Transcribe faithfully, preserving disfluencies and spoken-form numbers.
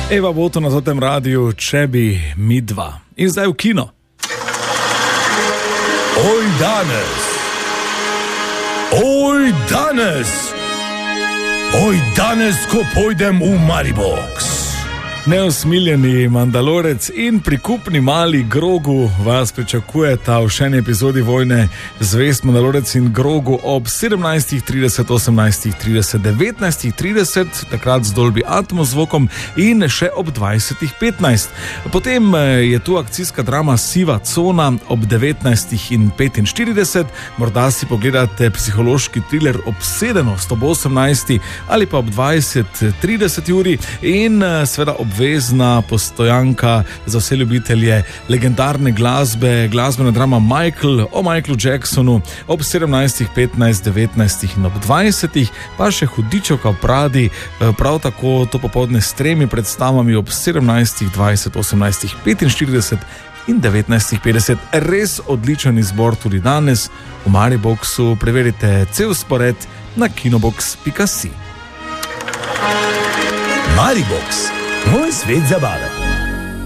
Eva Boto na Zlatem radiju, če bi mi dva. In zdaj v kino. Oj danes, oj danes, oj danes, ko pojdem v Maribox. Neusmiljeni Mandalorec in prikupni mali Grogu vas pričakujeta v še eni epizodi Vojne zvezd. Mandalorec in Grogu ob sedemnajstih trideset, osemnajstih trideset, devetnajstih trideset, takrat z Dolby Atmos zvokom in še ob dvajsetih petnajst. Potem je tu akcijska drama Siva cona ob devetnajstih petinštirideset. Morda si pogledate psihološki thriller Obsedenost ob osemnajstih ali pa ob dvajset trideset uri in seveda ob obvezna postojanka za vse ljubitelje legendarne glasbe, glasbena drama Michael o Michaelu Jacksonu ob sedemnajstih petnajst, devetnajstih in ob dvajsetih, pa še Hudičevka v Pradi, prav tako to popoldne s tremi predstavami ob sedemnajstih dvajset, osemnajstih petinštirideset in devetnajstih petdeset. Res odličen izbor tudi danes v Mariboxu. Preverite cel spored na kinobox pika si. Maribox, moj svet zabave.